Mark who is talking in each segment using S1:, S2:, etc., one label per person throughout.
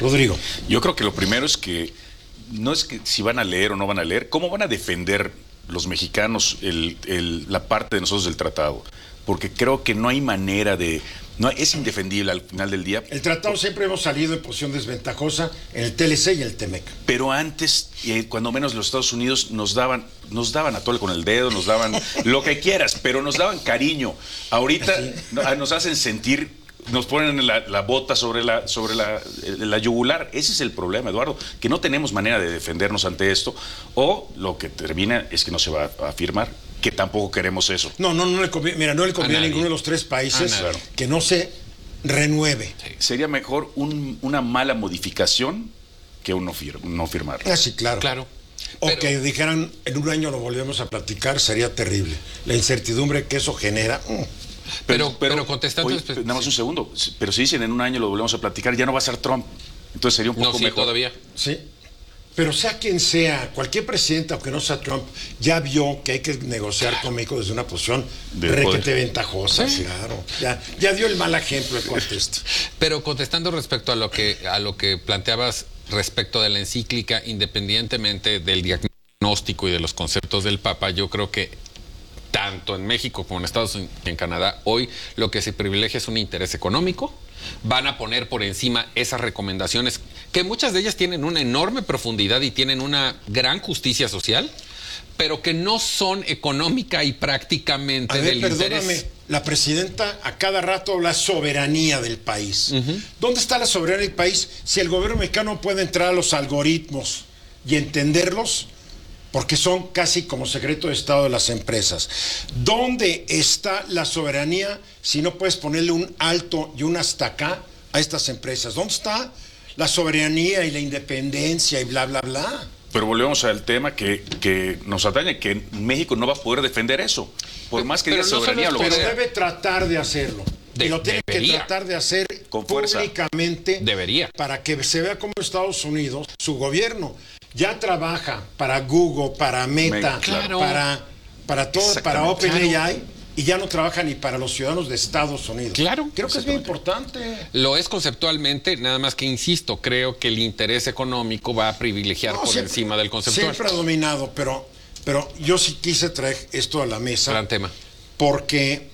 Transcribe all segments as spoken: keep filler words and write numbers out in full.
S1: Rodrigo.
S2: Yo creo que lo primero es que no es que si van a leer o no van a leer, ¿cómo van a defender los mexicanos el, el, la parte de nosotros del tratado? Porque creo que no hay manera de... no es indefendible al final del día.
S1: El tratado siempre hemos salido en posición desventajosa en el T L C y el T M E C.
S2: Pero antes, eh, cuando menos los Estados Unidos nos daban, nos daban a tole con el dedo, nos daban lo que quieras, pero nos daban cariño. Ahorita sí. nos hacen sentir, nos ponen la, la bota sobre la, sobre la, la yugular. Ese es el problema, Eduardo, que no tenemos manera de defendernos ante esto, o lo que termina es que no se va a firmar. Que tampoco queremos eso.
S1: No, no, no le conviene, mira, no le conviene a, a ninguno de los tres países que no se renueve.
S2: Sí. Sería mejor un, una mala modificación que un no, fir, no firmar.
S1: Ah, sí, claro.
S3: Claro.
S1: O pero, que dijeran, en un año lo volvemos a platicar, sería terrible. La incertidumbre que eso genera. Mm.
S3: Pero, pero, pero contestando...
S2: Oye, nada más un segundo. Pero si dicen en un año lo volvemos a platicar, ya no va a ser Trump. Entonces sería un poco
S3: no, sí,
S2: mejor.
S3: Todavía.
S1: Sí. Pero sea quien sea, cualquier presidente, aunque no sea Trump, ya vio que hay que negociar con México desde una posición requete ventajosa, ¿sí? Claro. Ya, ya dio el mal ejemplo el contexto.
S3: Pero contestando respecto a lo que a lo que planteabas respecto de la encíclica, independientemente del diagnóstico y de los conceptos del Papa, yo creo que tanto en México como en Estados Unidos y en Canadá, hoy lo que se privilegia es un interés económico. Van a poner por encima esas recomendaciones, que muchas de ellas tienen una enorme profundidad y tienen una gran justicia social, pero que no son económica y prácticamente
S1: a ver,
S3: del
S1: perdóname,
S3: interés.
S1: La presidenta a cada rato habla soberanía del país. Uh-huh. ¿Dónde está la soberanía del país si el gobierno mexicano puede entrar a los algoritmos y entenderlos? Porque son casi como secreto de Estado de las empresas. ¿Dónde está la soberanía si no puedes ponerle un alto y un hasta acá a estas empresas? ¿Dónde está la soberanía y la independencia y bla, bla, bla?
S2: Pero volvemos al tema que, que nos atañe, que México no va a poder defender eso. Por más que diga
S1: no
S2: soberanía, lo
S1: pero debe tratar de hacerlo. De, y lo tiene debería. que tratar de hacer
S2: con fuerza.
S1: Públicamente.
S3: Debería.
S1: Para que se vea como Estados Unidos, su gobierno, ya trabaja para Google, para Meta,
S3: claro.
S1: para, para todo, para OpenAI, claro. Y ya no trabaja ni para los ciudadanos de Estados Unidos.
S3: Claro.
S1: Creo que es bien importante.
S3: Lo es conceptualmente, nada más que insisto, creo que el interés económico va a privilegiar no, por siempre, encima del conceptual.
S1: Siempre ha dominado, pero, pero yo sí quise traer esto a la mesa.
S3: Gran tema.
S1: Porque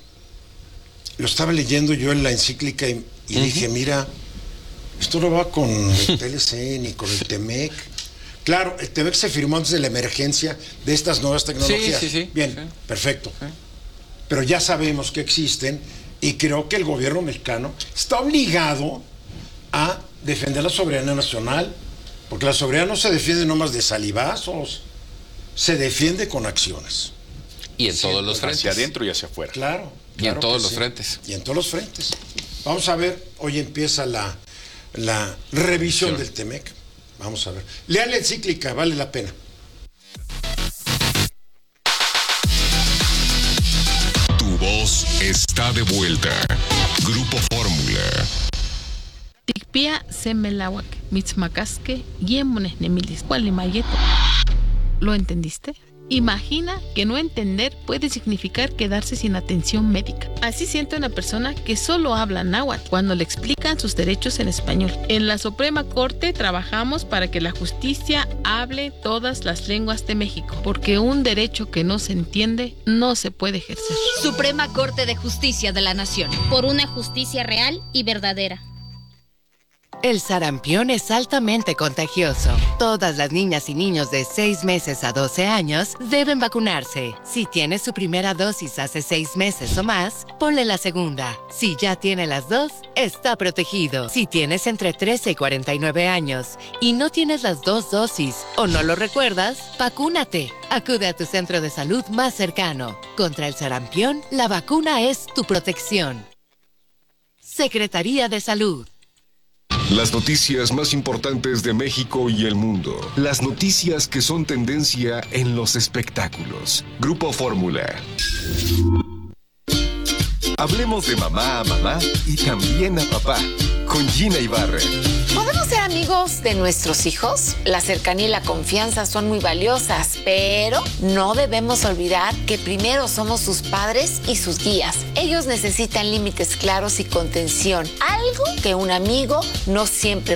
S1: lo estaba leyendo yo en la encíclica y, y uh-huh. dije, mira, esto no va con el T L C ni con el T M E C. Claro, el T M E C se firmó antes de la emergencia de estas nuevas tecnologías.
S3: Sí, sí, sí.
S1: Bien,
S3: sí.
S1: perfecto.
S3: Sí.
S1: Pero ya sabemos que existen y creo que el gobierno mexicano está obligado a defender la soberanía nacional, porque la soberanía no se defiende nomás de salivazos, se defiende con acciones.
S3: Y en sí, todos los frentes.
S2: Hacia adentro y hacia afuera.
S1: Claro.
S3: Y
S1: claro
S3: en todos los
S1: sí.
S3: frentes.
S1: Y en todos los frentes. Vamos a ver, hoy empieza la, la revisión sí. del T M E C. Vamos a ver. Lean la encíclica, vale la pena.
S4: Tu voz está de vuelta. Grupo Fórmula.
S5: Tikpia semelawak, mitzmacasque, yemones nemilis, cualimayeto. ¿Lo entendiste? Imagina que no entender puede significar quedarse sin atención médica. Así siente una persona que solo habla náhuatl cuando le explican sus derechos en español. En la Suprema Corte trabajamos para que la justicia hable todas las lenguas de México, porque un derecho que no se entiende no se puede ejercer.
S6: Suprema Corte de Justicia de la Nación.
S7: Por una justicia real y verdadera.
S8: El sarampión es altamente contagioso. Todas las niñas y niños de seis meses a doce años deben vacunarse. Si tiene su primera dosis hace seis meses o más, ponle la segunda. Si ya tiene las dos, está protegido. Si tienes entre trece y cuarenta y nueve años y no tienes las dos dosis o no lo recuerdas, vacúnate. Acude a tu centro de salud más cercano. Contra el sarampión, la vacuna es tu protección. Secretaría de Salud.
S4: Las noticias más importantes de México y el mundo. Las noticias que son tendencia en los espectáculos. Grupo Fórmula. Hablemos de mamá a mamá y también a papá. Con Gina Ibarra.
S9: ¿Podemos ser amigos de nuestros hijos? La cercanía y la confianza son muy valiosas, pero no debemos olvidar que primero somos sus padres y sus guías. Ellos necesitan límites claros y contención, algo que un amigo no siempre